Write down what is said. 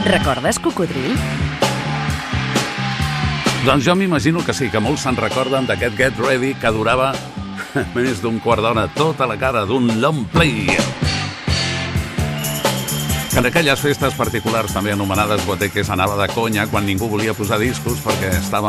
Recordes Cocodril? Doncs jo m'imagino que sí, que molts se'n recorden d'aquest Get Ready que durava més d'un quart d'hora, tota la cara d'un long play. Que en aquelles festes particulars, també anomenades boteques, anava de conya quan ningú volia posar discos perquè estava